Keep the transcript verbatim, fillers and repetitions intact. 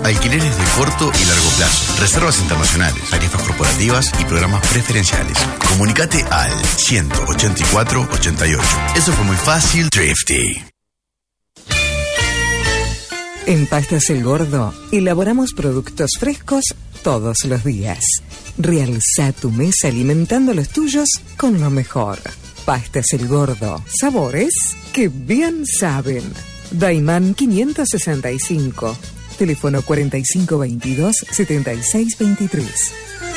Alquileres de corto y largo plazo, reservas internacionales, tarifas corporativas y programas preferenciales. Comunicate al ciento ochenta y cuatro ochenta y ocho. Eso fue muy fácil, Thrifty. En Pastas El Gordo elaboramos productos frescos todos los días. Realza tu mesa alimentando a los tuyos con lo mejor. Pastas El Gordo, sabores que bien saben. Daimán quinientos sesenta y cinco, teléfono cuarenta y cinco veintidós setenta y seis veintitrés.